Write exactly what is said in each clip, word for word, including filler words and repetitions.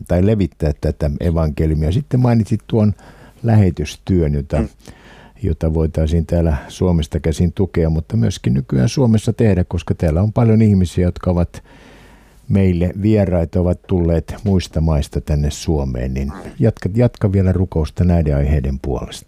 tai levittää tätä evankeliumia. Sitten mainitsit tuon lähetystyön, jota, mm. jota voitaisiin täällä Suomesta käsin tukea, mutta myöskin nykyään Suomessa tehdä, koska täällä on paljon ihmisiä, jotka ovat meille vieraita, ovat tulleet muista maista tänne Suomeen. Niin jatka, jatka vielä rukousta näiden aiheiden puolesta.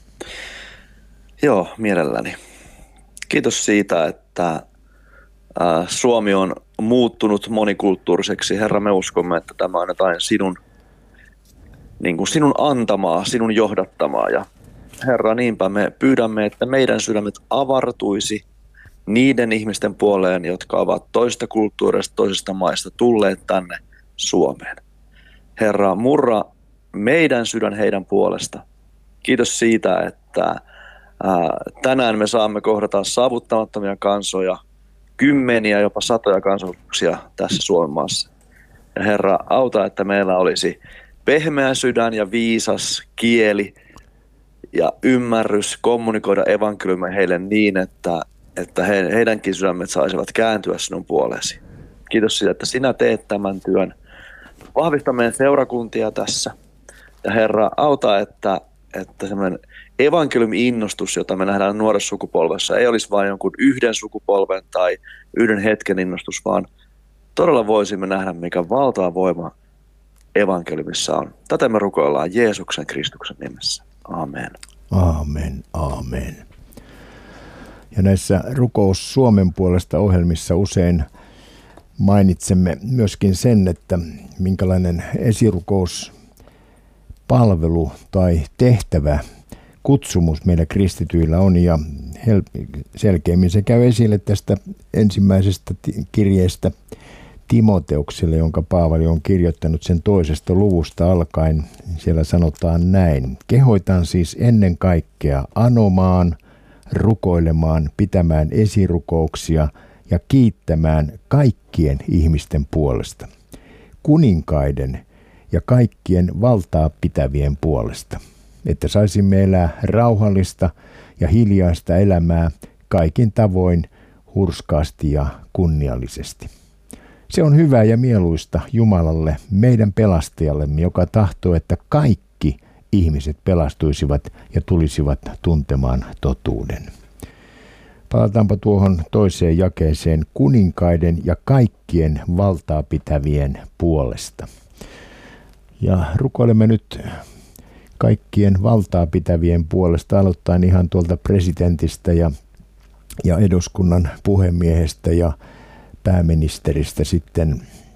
Joo, mielelläni. Kiitos siitä, että Suomi on muuttunut monikulttuuriseksi. Herra, me uskomme, että tämä on jotain sinun, niin kuin sinun antamaa, sinun johdattamaa. Ja Herra, niinpä me pyydämme, että meidän sydämet avartuisi niiden ihmisten puoleen, jotka ovat toista kulttuurista, toisista maista tulleet tänne Suomeen. Herra, murra meidän sydän heidän puolesta. Kiitos siitä, että ää, tänään me saamme kohdata saavuttamattomia kansoja, kymmeniä, jopa satoja kansallisuuksia tässä Suomen maassa. Ja Herra, auta, että meillä olisi pehmeä sydän ja viisas kieli ja ymmärrys kommunikoida evankeliumia heille niin, että, että he, heidänkin sydämet saisivat kääntyä sinun puoleesi. Kiitos siitä, että sinä teet tämän työn. Vahvista meidän seurakuntia tässä. Ja Herra, auta, että, että semmoinen evankeliumi-innostus, jota me nähdään nuoressa sukupolvessa, ei olisi vain jonkun yhden sukupolven tai yhden hetken innostus, vaan todella voisimme nähdä, mikä valtava voima evankeliumissa on. Tätä me rukoillaan Jeesuksen Kristuksen nimessä. Amen. Amen, amen. Ja näissä Rukous Suomen puolesta -ohjelmissa usein mainitsemme myöskin sen, että minkälainen esirukouspalvelu tai tehtävä, kutsumus meillä kristityillä on, ja selkeämmin se käy esille tästä ensimmäisestä kirjeestä Timoteukselle, jonka Paavali on kirjoittanut sen toisesta luvusta alkaen. Siellä sanotaan näin: kehoitan siis ennen kaikkea anomaan, rukoilemaan, pitämään esirukouksia ja kiittämään kaikkien ihmisten puolesta, kuninkaiden ja kaikkien valtaa pitävien puolesta, että saisimme elää rauhallista ja hiljaista elämää kaikin tavoin hurskaasti ja kunniallisesti. Se on hyvä ja mieluista Jumalalle, meidän pelastajallemme, joka tahtoo, että kaikki ihmiset pelastuisivat ja tulisivat tuntemaan totuuden. Palataanpa tuohon toiseen jakeeseen: kuninkaiden ja kaikkien valtaa pitävien puolesta. Ja rukoilemme nyt kaikkien valtaa pitävien puolesta, aloittaen ihan tuolta presidentistä ja, ja eduskunnan puhemiehestä ja pääministeristä sitten,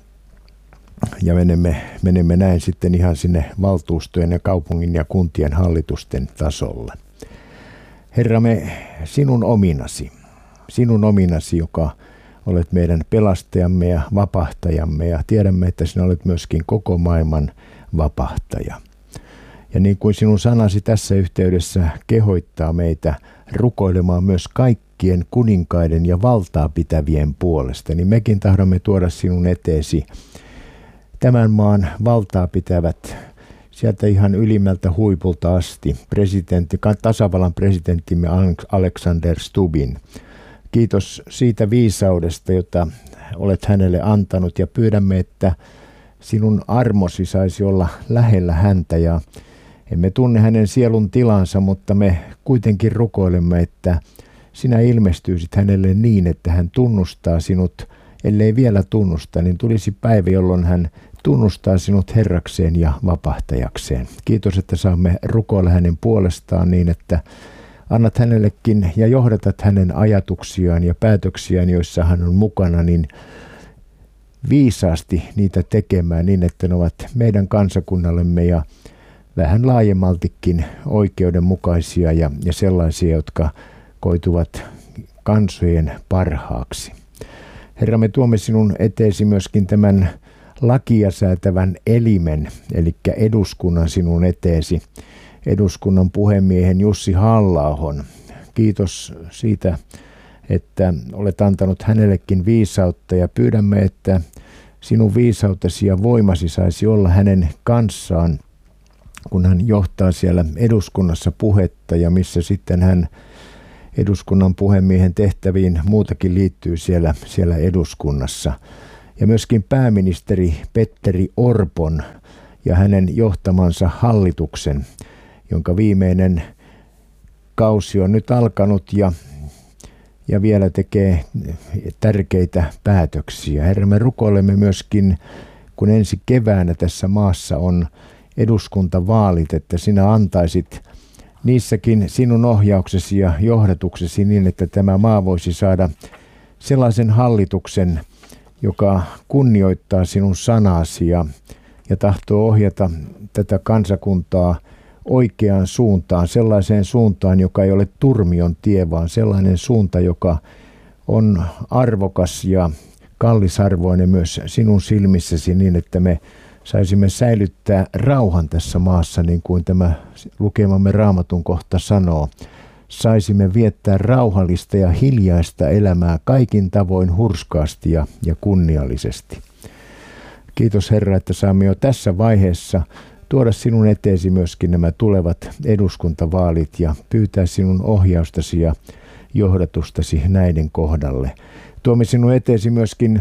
ja menemme, menemme näin sitten ihan sinne valtuustojen ja kaupungin ja kuntien hallitusten tasolle. Herra, me sinun ominasi, sinun ominasi, joka olet meidän pelastajamme ja vapahtajamme, ja tiedämme, että sinä olet myöskin koko maailman vapahtaja. Ja niin kuin sinun sanasi tässä yhteydessä kehoittaa meitä rukoilemaan myös kaikkien kuninkaiden ja valtaa pitävien puolesta, niin mekin tahdomme tuoda sinun eteesi tämän maan valtaa pitävät sieltä ihan ylimmältä huipulta asti, presidentti, tasavallan presidenttimme Alexander Stubbin. Kiitos siitä viisaudesta, jota olet hänelle antanut, ja pyydämme, että sinun armosi saisi olla lähellä häntä, ja emme tunne hänen sielun tilansa, mutta me kuitenkin rukoilemme, että sinä ilmestyisit hänelle niin, että hän tunnustaa sinut, ellei vielä tunnusta, niin tulisi päivä, jolloin hän tunnustaa sinut Herrakseen ja vapahtajakseen. Kiitos, että saamme rukoilla hänen puolestaan niin, että annat hänellekin ja johdatat hänen ajatuksiaan ja päätöksiään, joissa hän on mukana, niin viisaasti niitä tekemään niin, että ne ovat meidän kansakunnallemme ja vähän laajemmaltikin oikeudenmukaisia ja, ja sellaisia, jotka koituvat kansojen parhaaksi. Herra, me tuomme sinun eteesi myöskin tämän lakia säätävän elimen, eli eduskunnan sinun eteesi, eduskunnan puhemiehen Jussi Halla-ahon. Kiitos siitä, että olet antanut hänellekin viisautta, ja pyydämme, että sinun viisautesi ja voimasi saisi olla hänen kanssaan, kun hän johtaa siellä eduskunnassa puhetta, ja missä sitten hän eduskunnan puhemiehen tehtäviin muutakin liittyy siellä, siellä eduskunnassa. ja myöskin pääministeri Petteri Orpon ja hänen johtamansa hallituksen, jonka viimeinen kausi on nyt alkanut ja, ja vielä tekee tärkeitä päätöksiä. Herra, me rukoilemme myöskin, kun ensi keväänä tässä maassa on eduskuntavaalit, että sinä antaisit niissäkin sinun ohjauksesi ja johdatuksesi niin, että tämä maa voisi saada sellaisen hallituksen, joka kunnioittaa sinun sanasi ja, ja tahtoo ohjata tätä kansakuntaa oikeaan suuntaan, sellaiseen suuntaan, joka ei ole turmion tie, vaan sellainen suunta, joka on arvokas ja kallisarvoinen myös sinun silmissäsi niin, että me saisimme säilyttää rauhan tässä maassa, niin kuin tämä lukemamme Raamatun kohta sanoo. Saisimme viettää rauhallista ja hiljaista elämää kaikin tavoin hurskaasti ja, ja kunniallisesti. Kiitos Herra, että saamme jo tässä vaiheessa tuoda sinun eteesi myöskin nämä tulevat eduskuntavaalit ja pyytää sinun ohjaustasi ja johdatustasi näiden kohdalle. Tuomme sinun eteesi myöskin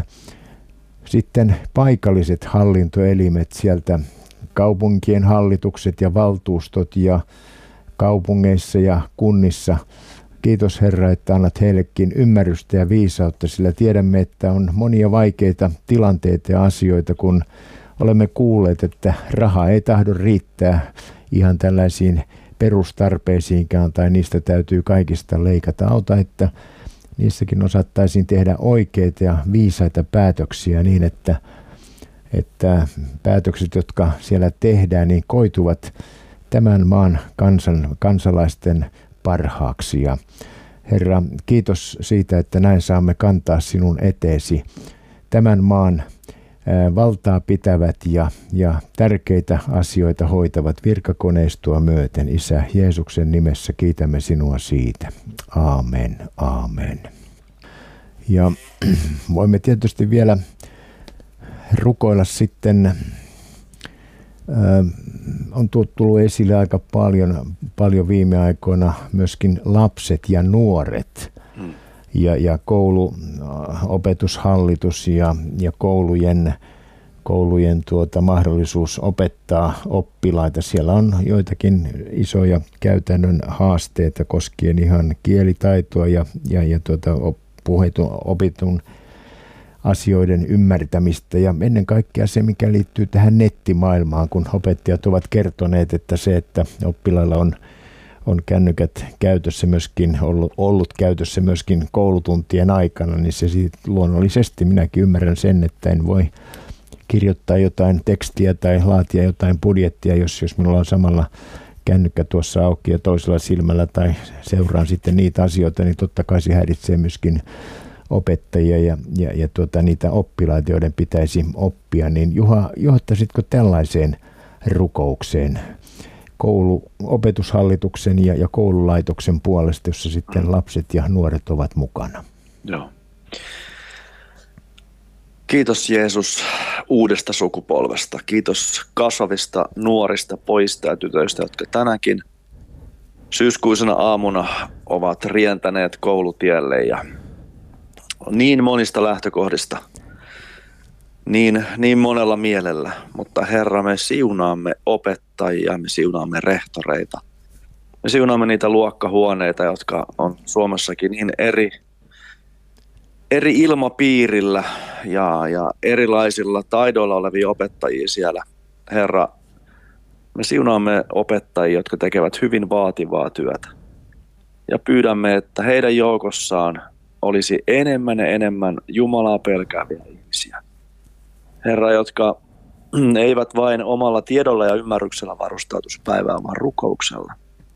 sitten paikalliset hallintoelimet sieltä, kaupunkien hallitukset ja valtuustot ja kaupungeissa ja kunnissa. Kiitos Herra, että annat heillekin ymmärrystä ja viisautta, sillä tiedämme, että on monia vaikeita tilanteita ja asioita, kun olemme kuulleet, että raha ei tahdo riittää ihan tällaisiin perustarpeisiinkaan tai niistä täytyy kaikista leikata. Auta, että niissäkin osattaisiin tehdä oikeita ja viisaita päätöksiä niin, että, että päätökset, jotka siellä tehdään, niin koituvat tämän maan kansan, kansalaisten parhaaksi. Ja Herra, kiitos siitä, että näin saamme kantaa sinun eteesi tämän maan valtaa pitävät ja, ja tärkeitä asioita hoitavat virkakoneistoa myöten. Isä Jeesuksen nimessä kiitämme sinua siitä. Aamen, aamen. Ja voimme tietysti vielä rukoilla sitten, äh, on tullut esille aika paljon, paljon viime aikoina myöskin lapset ja nuoret. Hmm. Ja, ja koulu, opetushallitus ja, ja koulujen, koulujen tuota, mahdollisuus opettaa oppilaita. Siellä on joitakin isoja käytännön haasteita koskien ihan kielitaitoa ja, ja, ja tuota, puhetun, opitun asioiden ymmärtämistä. Ja ennen kaikkea se, mikä liittyy tähän nettimaailmaan, kun opettajat ovat kertoneet, että se, että oppilailla on on kännykät käytössä myöskin, ollut, ollut käytössä myöskin koulutuntien aikana, niin se siitä luonnollisesti minäkin ymmärrän sen, että en voi kirjoittaa jotain tekstiä tai laatia jotain budjettia, jos, jos minulla on samalla kännykkä tuossa auki ja toisella silmällä tai seuraan sitten niitä asioita, niin totta kai se häiritsee myöskin opettajia ja, ja, ja tuota, niitä oppilaita, joiden pitäisi oppia. Niin Juha, johtaisitko tällaiseen rukoukseen koulu, opetushallituksen ja, ja koululaitoksen puolesta, jossa sitten lapset ja nuoret ovat mukana? Joo. Kiitos Jeesus uudesta sukupolvesta. Kiitos kasvavista nuorista pojista ja tytöistä, jotka tänäkin syyskuisena aamuna ovat rientäneet koulutielle ja niin monista lähtökohdista, niin, niin monella mielellä. Mutta Herra, me siunaamme opettajia, me siunaamme rehtoreita. Me siunaamme niitä luokkahuoneita, jotka on Suomessakin niin eri, eri ilmapiirillä ja, ja erilaisilla taidoilla olevia opettajia siellä. Herra, me siunaamme opettajia, jotka tekevät hyvin vaativaa työtä. Ja pyydämme, että heidän joukossaan olisi enemmän ja enemmän Jumalaa pelkääviä ihmisiä. Herra, jotka eivät vain omalla tiedolla ja ymmärryksellä varustautus päivään, vaan rukouksella.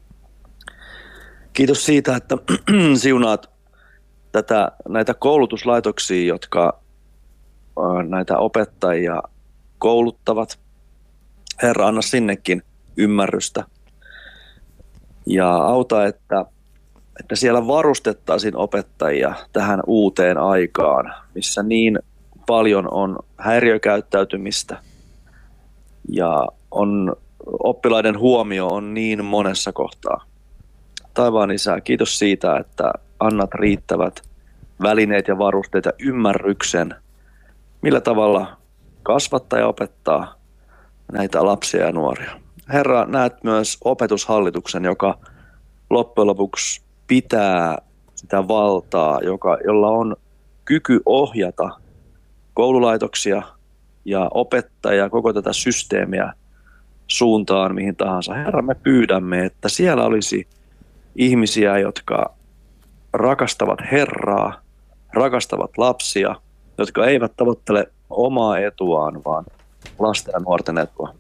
Kiitos siitä, että siunaat tätä, näitä koulutuslaitoksia, jotka näitä opettajia kouluttavat. Herra, anna sinnekin ymmärrystä ja auta, että, että siellä varustettaisiin opettajia tähän uuteen aikaan, missä niin paljon on häiriökäyttäytymistä ja on, oppilaiden huomio on niin monessa kohtaa. Taivaan Isä, kiitos siitä, että annat riittävät välineet ja varusteet ja ymmärryksen millä tavalla kasvattaa ja opettaa näitä lapsia ja nuoria. Herra, näet myös opetushallituksen, joka loppujen lopuksi pitää sitä valtaa, joka, jolla on kyky ohjata koululaitoksia ja opettajia, koko tätä systeemiä suuntaan mihin tahansa. Herra, me pyydämme, että siellä olisi ihmisiä, jotka rakastavat Herraa, rakastavat lapsia, jotka eivät tavoittele omaa etuaan, vaan lasten ja nuorten etua.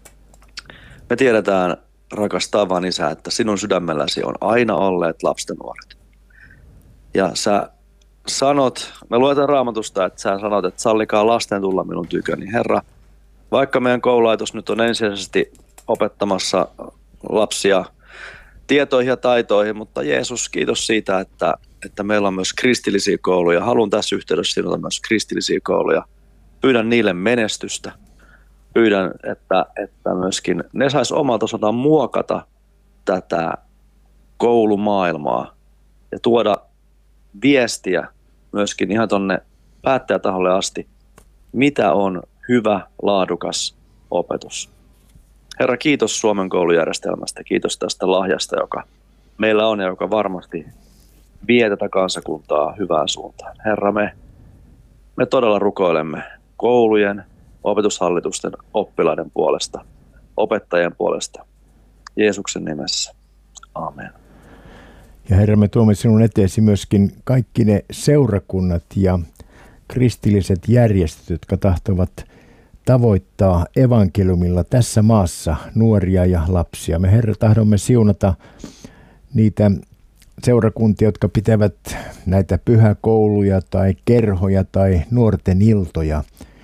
Me tiedetään, rakas tavan Isä, että sinun sydämelläsi on aina olleet lapset ja nuoret. Ja sä sanot, me luetaan Raamatusta, että sä sanot, että sallikaa lasten tulla minun tyköni. Herra, vaikka meidän koululaitos nyt on ensisijaisesti opettamassa lapsia tietoihin ja taitoihin, mutta Jeesus, kiitos siitä, että, että meillä on myös kristillisiä kouluja. Haluan tässä yhteydessä sinulta myös kristillisiä kouluja. Pyydän niille menestystä. Pyydän, että, että myöskin ne sais omalta osaltaan muokata tätä koulumaailmaa ja tuoda viestiä myöskin ihan tuonne päättäjätaholle asti, mitä on hyvä, laadukas opetus. Herra, kiitos Suomen koulujärjestelmästä, kiitos tästä lahjasta, joka meillä on ja joka varmasti vie tätä kansakuntaa hyvään suuntaan. Herra, me, me todella rukoilemme koulujen, opetushallitusten, oppilaiden puolesta, opettajien puolesta. Jeesuksen nimessä. Amen. Ja Herra, me tuomme sinun eteesi myöskin kaikki ne seurakunnat ja kristilliset järjestöt, jotka tahtovat tavoittaa evankeliumilla tässä maassa nuoria ja lapsia. Me Herra tahdomme siunata niitä seurakuntia, jotka pitävät näitä pyhäkouluja tai kerhoja tai nuorten iltoja.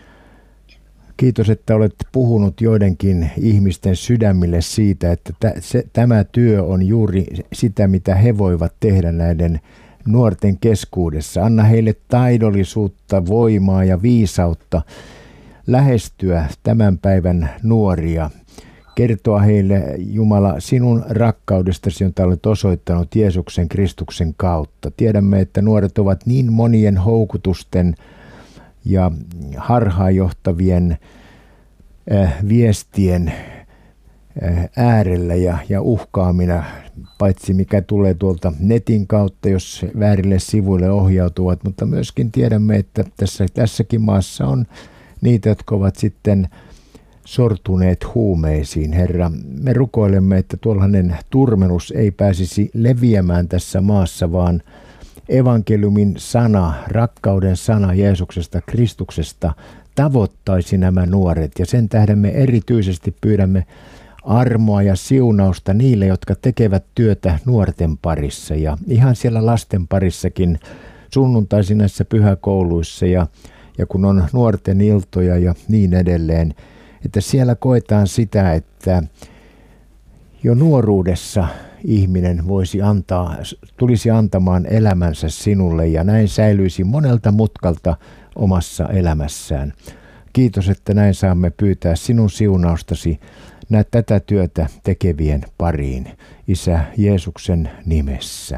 Kiitos, että olet puhunut joidenkin ihmisten sydämille siitä, että tämä työ on juuri sitä, mitä he voivat tehdä näiden nuorten keskuudessa. Anna heille taidollisuutta, voimaa ja viisautta lähestyä tämän päivän nuoria. Kertoa heille, Jumala, sinun rakkaudestasi, jota olet osoittanut Jeesuksen Kristuksen kautta. Tiedämme, että nuoret ovat niin monien houkutusten ja harhaanjohtavien äh, viestien äh, äärellä ja, ja uhkaamina, paitsi mikä tulee tuolta netin kautta, jos väärille sivuille ohjautuvat, mutta myöskin tiedämme, että tässä, tässäkin maassa on niitä, jotka ovat sitten sortuneet huumeisiin. Herra, me rukoilemme, että tuollainen turmelus ei pääsisi leviämään tässä maassa, vaan evankeliumin sana, rakkauden sana Jeesuksesta, Kristuksesta tavoittaisi nämä nuoret. Ja sen tähden me erityisesti pyydämme armoa ja siunausta niille, jotka tekevät työtä nuorten parissa ja ihan siellä lasten parissakin sunnuntaisin näissä pyhäkouluissa ja, ja kun on nuorten iltoja ja niin edelleen, että siellä koetaan sitä, että jo nuoruudessa ihminen voisi antaa, tulisi antamaan elämänsä sinulle ja näin säilyisi monelta mutkalta omassa elämässään. Kiitos, että näin saamme pyytää sinun siunaustasi näet tätä työtä tekevien pariin, Isä Jeesuksen nimessä.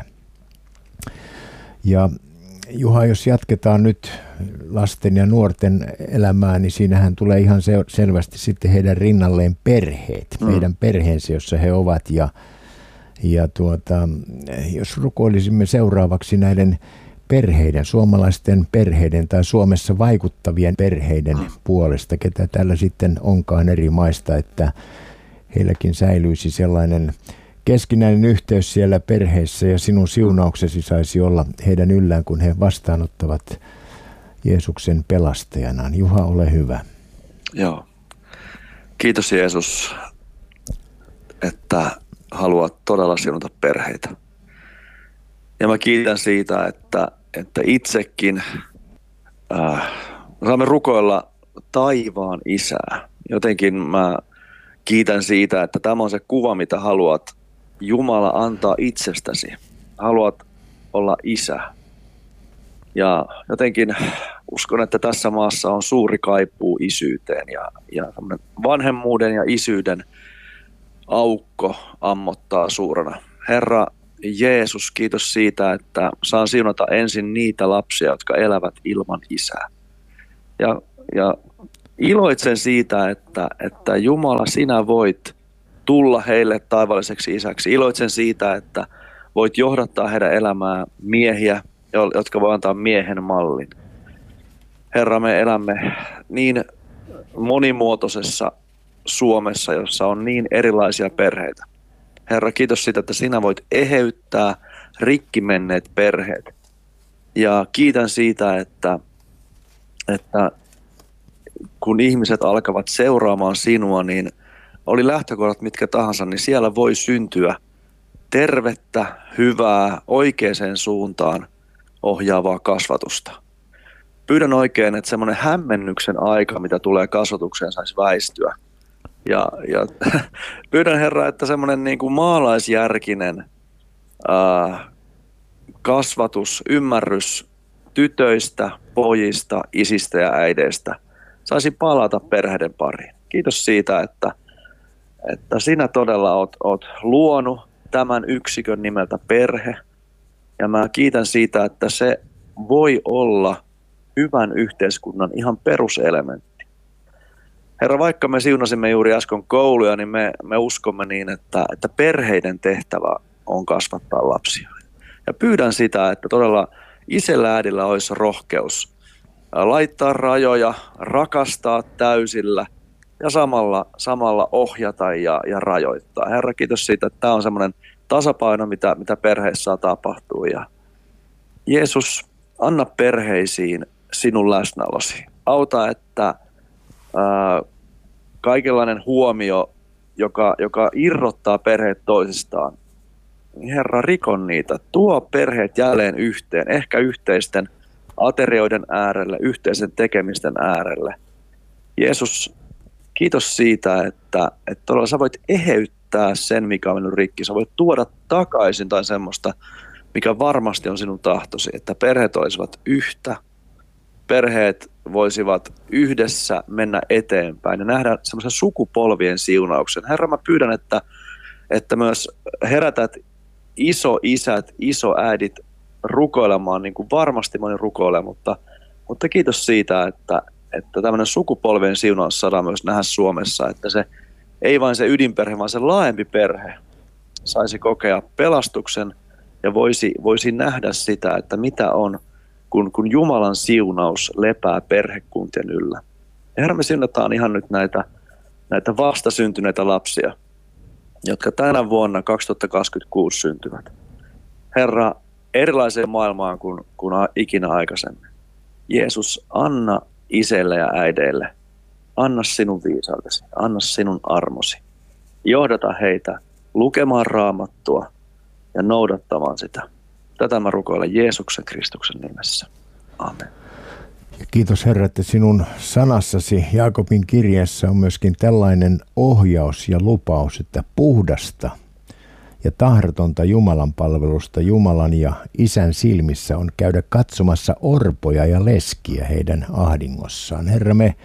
Ja Juha, jos jatketaan nyt lasten ja nuorten elämää, niin siinähän tulee ihan selvästi sitten heidän rinnalleen perheet, mm. meidän perheensä, jossa he ovat. Ja, ja tuota, jos rukoilisimme seuraavaksi näiden perheiden, suomalaisten perheiden tai Suomessa vaikuttavien perheiden mm. puolesta, ketä täällä sitten onkaan eri maista, että heilläkin säilyisi sellainen keskinäinen yhteys siellä perheessä ja sinun siunauksesi saisi olla heidän yllään, kun he vastaanottavat Jeesuksen pelastajanaan. Juha, ole hyvä. Joo. Kiitos Jeesus, että haluat todella siunata perheitä. Ja mä kiitän siitä, että, että itsekin äh, saamme rukoilla taivaan Isää. Jotenkin mä kiitän siitä, että tämä on se kuva, mitä haluat Jumala antaa itsestäsi. Haluat olla isä. Ja jotenkin uskon, että tässä maassa on suuri kaipuu isyyteen ja, ja vanhemmuuden ja isyyden aukko ammottaa suurena. Herra Jeesus, kiitos siitä, että saan siunata ensin niitä lapsia, jotka elävät ilman isää. Ja ja iloitsen siitä, että, että Jumala, sinä voit tulla heille taivaalliseksi isäksi. Iloitsen siitä, että voit johdattaa heidän elämää miehiä, jotka voi antaa miehen mallin. Herra, me elämme niin monimuotoisessa Suomessa, jossa on niin erilaisia perheitä. Herra, kiitos siitä, että sinä voit eheyttää rikki menneet perheet. Ja kiitän siitä, että, että kun ihmiset alkavat seuraamaan sinua, niin oli lähtökohdat mitkä tahansa, niin siellä voi syntyä tervettä, hyvää, oikeaan suuntaan ohjaavaa kasvatusta. Pyydän oikein, että semmoinen hämmennyksen aika, mitä tulee kasvatukseen, saisi väistyä. Ja, ja pyydän, Herra, että semmoinen niin kuin maalaisjärkinen ää, kasvatus, ymmärrys tytöistä, pojista, isistä ja äideistä saisi palata perheiden pariin. Kiitos siitä, että, että sinä todella oot, oot luonut tämän yksikön nimeltä perhe. Ja mä kiitän siitä, että se voi olla hyvän yhteiskunnan ihan peruselementti. Herra, vaikka me siunasimme juuri äsken kouluja, niin me, me uskomme niin, että, että perheiden tehtävä on kasvattaa lapsia. Ja pyydän sitä, että todella isällä ja äidillä olisi rohkeus laittaa rajoja, rakastaa täysillä ja samalla, samalla ohjata ja, ja rajoittaa. Herra, kiitos siitä, että tämä on semmoinen tasapaino, mitä, mitä perheissä tapahtuu. Ja Jeesus, anna perheisiin sinun läsnäolosi. Auta, että ää, kaikenlainen huomio, joka, joka irrottaa perheet toisistaan, Herra, rikon niitä. Tuo perheet jälleen yhteen, ehkä yhteisten aterioiden äärelle, yhteisen tekemisten äärelle. Jeesus, kiitos siitä, että, että todella sä voit eheyttää sen, mikä on mennyt rikki. Sä voit tuoda takaisin tai semmoista, mikä varmasti on sinun tahtosi, että perheet olisivat yhtä, perheet voisivat yhdessä mennä eteenpäin ja nähdä semmoisen sukupolvien siunauksen. Herra, mä pyydän, että, että myös herätät isoisät, isoäidit rukoilemaan, niin kuin varmasti moni rukoilee, mutta, mutta kiitos siitä, että, että tämmöinen sukupolvien siunaus saadaan myös nähdä Suomessa, että se ei vain se ydinperhe, vaan se laajempi perhe saisi kokea pelastuksen ja voisi, voisi nähdä sitä, että mitä on, kun, kun Jumalan siunaus lepää perhekuntien yllä. Herra, me siunataan ihan nyt näitä, näitä vastasyntyneitä lapsia, jotka tänä vuonna kaksituhattakaksikymmentäkuusi syntyvät. Herra, erilaiseen maailmaan kuin, kuin ikinä aikaisemmin. Jeesus, anna isille ja äideille, anna sinun viisautesi, anna sinun armosi. Johdata heitä lukemaan Raamattua ja noudattamaan sitä. Tätä mä rukoilen Jeesuksen Kristuksen nimessä. Amen. Ja kiitos Herra, että sinun sanassasi Jaakobin kirjeessä on myöskin tällainen ohjaus ja lupaus, että puhdasta ja tahdotonta Jumalan palvelusta Jumalan ja Isän silmissä on käydä katsomassa orpoja ja leskiä heidän ahdingossaan. Herra, me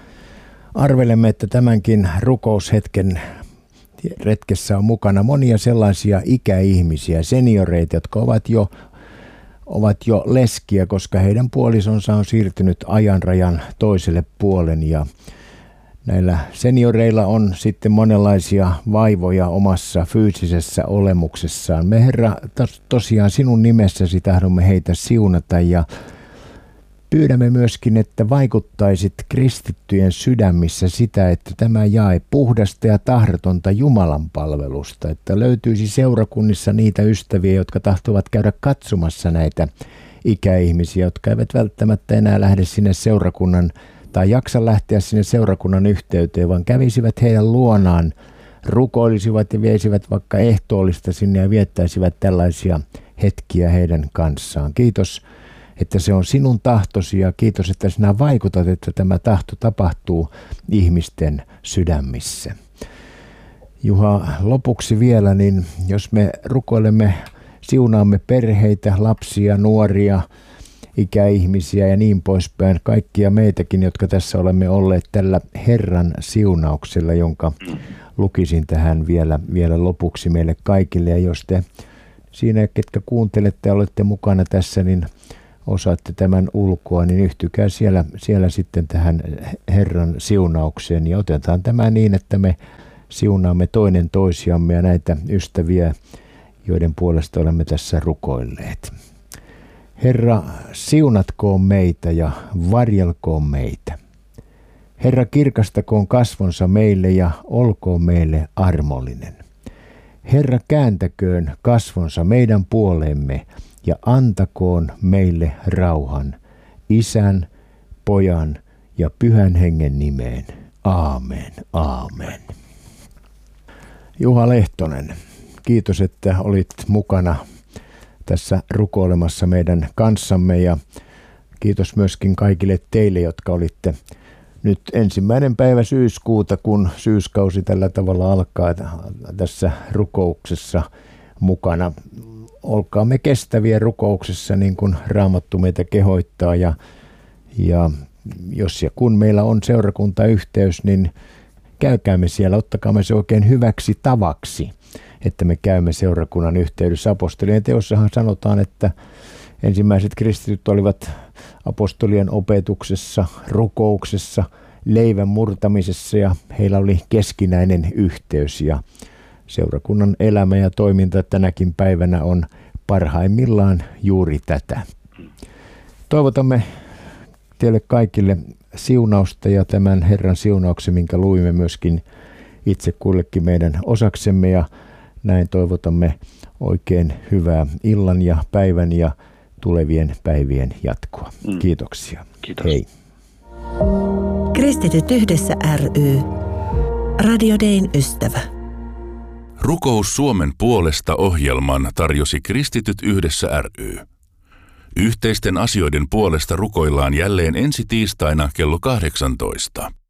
arvelemme, että tämänkin rukoushetken retkessä on mukana monia sellaisia ikäihmisiä, senioreita, jotka ovat jo, ovat jo leskiä, koska heidän puolisonsa on siirtynyt ajanrajan toiselle puolen ja näillä senioreilla on sitten monenlaisia vaivoja omassa fyysisessä olemuksessaan. Me Herra, tos, tosiaan sinun nimessäsi tahdomme heitä siunata ja pyydämme myöskin, että vaikuttaisit kristittyjen sydämissä sitä, että tämä jae puhdasta ja tahdotonta Jumalan palvelusta, että löytyisi seurakunnissa niitä ystäviä, jotka tahtovat käydä katsomassa näitä ikäihmisiä, jotka eivät välttämättä enää lähde sinne seurakunnan tai jaksa lähteä sinne seurakunnan yhteyteen, vaan kävisivät heidän luonaan, rukoilisivat ja viesivät vaikka ehtoollista sinne ja viettäisivät tällaisia hetkiä heidän kanssaan. Kiitos, että se on sinun tahtosi ja kiitos, että sinä vaikutat, että tämä tahto tapahtuu ihmisten sydämissä. Juha, lopuksi vielä, niin jos me rukoilemme, siunaamme perheitä, lapsia, nuoria, ikäihmisiä ja niin poispäin, kaikkia meitäkin, jotka tässä olemme olleet tällä Herran siunauksella, jonka lukisin tähän vielä, vielä lopuksi meille kaikille. Ja jos te siinä, ketkä kuuntelette ja olette mukana tässä, niin osaatte tämän ulkoa, niin yhtykää siellä, siellä sitten tähän Herran siunaukseen. Ja otetaan tämä niin, että me siunaamme toinen toisiamme ja näitä ystäviä, joiden puolesta olemme tässä rukoilleet. Herra, siunatkoon meitä ja varjelkoon meitä. Herra, kirkastakoon kasvonsa meille ja olkoon meille armollinen. Herra, kääntäköön kasvonsa meidän puoleemme ja antakoon meille rauhan, Isän, Pojan ja Pyhän Hengen nimeen. Aamen, aamen. Juha Lehtonen, kiitos, että olit mukana tässä rukoilemassa meidän kanssamme ja kiitos myöskin kaikille teille, jotka olitte nyt ensimmäinen päivä syyskuuta, kun syyskausi tällä tavalla alkaa tässä rukouksessa mukana. Olkaamme kestäviä rukouksessa niin kuin Raamattu meitä kehoittaa ja, ja jos ja kun meillä on seurakuntayhteys, niin käykäämme siellä, ottakaamme se oikein hyväksi tavaksi, että me käymme seurakunnan yhteydessä. Apostolien teossahan sanotaan, että ensimmäiset kristityt olivat apostolien opetuksessa, rukouksessa, leivän murtamisessa ja heillä oli keskinäinen yhteys ja seurakunnan elämä ja toiminta tänäkin päivänä on parhaimmillaan juuri tätä. Toivotamme teille kaikille siunausta ja tämän Herran siunauksen, minkä luimme myöskin itse kullekin meidän osaksemme ja näin toivotamme oikein hyvää illan ja päivän ja tulevien päivien jatkoa. Mm. Kiitoksia. Kiitos. Hei. Kristityt yhdessä ry. Radio Dayn ystävä. Rukous Suomen puolesta -ohjelman tarjosi Kristityt yhdessä ry. Yhteisten asioiden puolesta rukoillaan jälleen ensi tiistaina kello kahdeksantoista.